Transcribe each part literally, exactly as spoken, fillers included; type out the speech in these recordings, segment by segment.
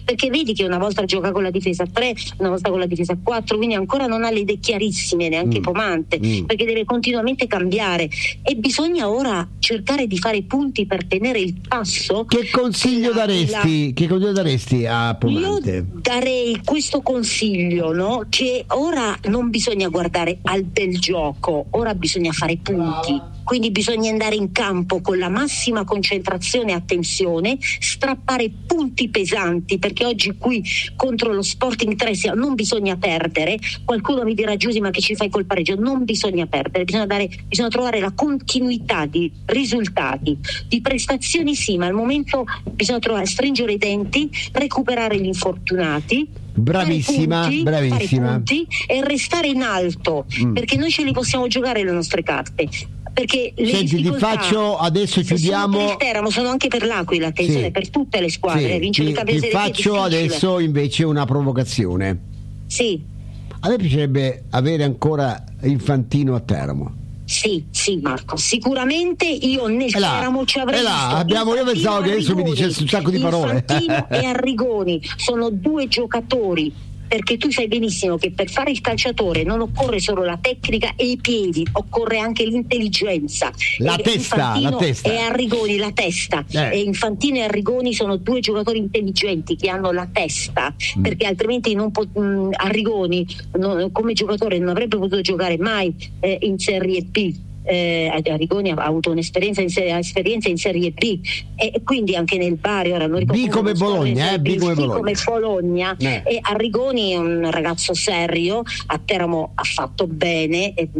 perché vedi che una volta gioca con la difesa a tre, una volta con la difesa a quattro, quindi ancora non ha le idee chiarissime, neanche mm. Pomante, mm. perché deve continuamente cambiare e bisogna ora cercare di fare punti per tenere il passo. Che consiglio la, daresti la... che consiglio daresti a Pomante? Io darei questo consiglio, no? Che ora non bisogna guardare al bel gioco, ora bisogna fare punti, quindi bisogna andare in campo con la massima concentrazione e attenzione, strappare punti pesanti, perché oggi qui contro lo Sporting Tresia non bisogna perdere. Qualcuno mi dirà: Giusy, ma che ci fai col pareggio? Non bisogna perdere, bisogna, dare, bisogna trovare la continuità di risultati, di prestazioni sì, ma al momento bisogna trovare, stringere i denti, recuperare gli infortunati, bravissima, fare punti, bravissima. fare punti e restare in alto, mm. perché noi ce li possiamo giocare le nostre carte. Perché le Senti, ti faccio adesso, chiudiamo. Sono per il Teramo, sono anche per l'Aquila, attenzione, sì. per tutte le squadre. Sì. Vincere ti, il campionato ti faccio adesso invece una provocazione. Sì. A me piacerebbe avere ancora Infantino a Teramo. Sì, sì, Marco, sicuramente io nel là, Teramo ci avrei là, visto abbiamo, io pensavo che adesso mi dicesse un sacco di parole. Infantino e Arrigoni sono due giocatori, perché tu sai benissimo che per fare il calciatore non occorre solo la tecnica e i piedi, occorre anche l'intelligenza. La e testa, Infantino la testa. E Arrigoni, la testa. Eh. E Infantino e Arrigoni sono due giocatori intelligenti che hanno la testa, mm. perché altrimenti non po- mh, Arrigoni non, come giocatore non avrebbe potuto giocare mai eh, in Serie B. Eh, Arrigoni ha avuto un'esperienza in, serie, esperienza in Serie B e quindi anche nel Bari, ora non ricordo B come Bologna, eh, B come B Bologna, come Bologna. Eh. E Arrigoni è un ragazzo serio, a Teramo ha fatto bene e,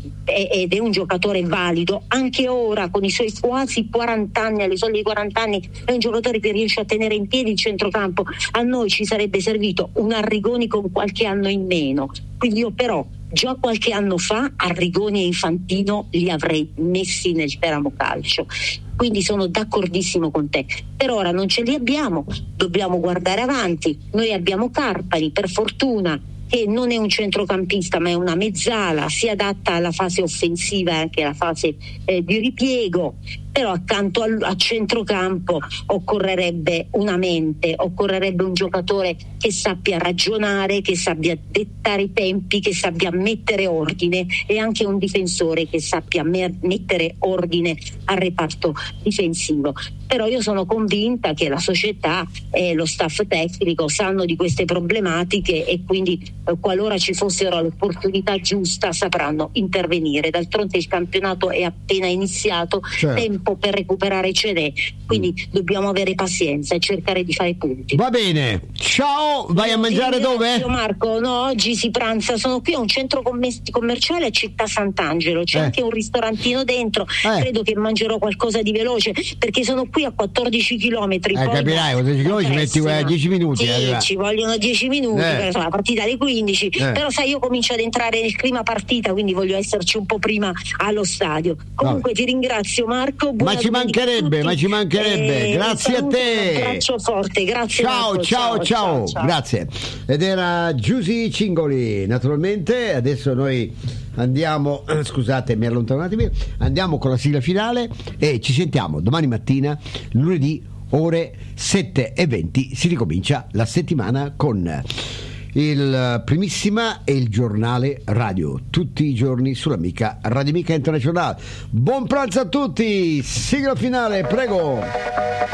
ed è un giocatore valido anche ora con i suoi quasi quaranta anni, alle soglie di quaranta anni è un giocatore che riesce a tenere in piedi il centrocampo. A noi ci sarebbe servito un Arrigoni con qualche anno in meno, quindi io però già qualche anno fa Arrigoni e Infantino li avrei messi nel Teramo Calcio, quindi sono d'accordissimo con te. Per ora non ce li abbiamo, dobbiamo guardare avanti. Noi abbiamo Carpani, per fortuna, che non è un centrocampista ma è una mezzala, si adatta alla fase offensiva e anche alla fase eh, di ripiego, però accanto al, a centrocampo occorrerebbe una mente, occorrerebbe un giocatore che sappia ragionare, che sappia dettare i tempi, che sappia mettere ordine, e anche un difensore che sappia me- mettere ordine al reparto difensivo. Però io sono convinta che la società e lo staff tecnico sanno di queste problematiche e quindi eh, qualora ci fossero l'opportunità giusta sapranno intervenire. D'altronde il campionato è appena iniziato, certo. Tempo per recuperare cede, quindi mm. dobbiamo avere pazienza e cercare di fare punti. Va bene, ciao, vai a mangiare dove? Marco, no, oggi si pranza, sono qui a un centro comm- commerciale a Città Sant'Angelo, c'è eh. anche un ristorantino dentro, eh. credo che mangerò qualcosa di veloce perché sono qui a quattordici chilometri. Eh, capirai, quattordici chilometri ci metti dieci minuti. Sì, eh, ci vogliono dieci minuti, eh. per, insomma, la partita alle quindici, eh. però sai, io comincio ad entrare nel clima partita, quindi voglio esserci un po' prima allo stadio. Comunque Vabbè. ti ringrazio Marco. Ma ci mancherebbe, ma ci mancherebbe. Eh, grazie a te. Un abbraccio forte, grazie. Ciao, Marco. Ciao, ciao, ciao, ciao. Grazie. Ed era Giusy Cingoli, naturalmente. Adesso noi andiamo, scusate, mi allontano un attimo, andiamo con la sigla finale e ci sentiamo domani mattina, lunedì, ore sette e venti. Si ricomincia la settimana con il Primissima e il giornale radio, tutti i giorni sull'amica Radio Amica Internazionale. Buon pranzo a tutti, sigla finale, prego.